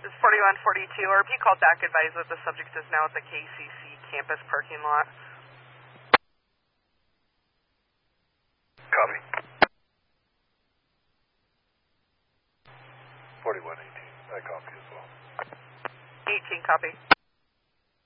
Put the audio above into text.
is 4142. RP called back, advised that the subject is now at the KCC campus parking lot. Copy. 4118. I copy as well. 18, copy.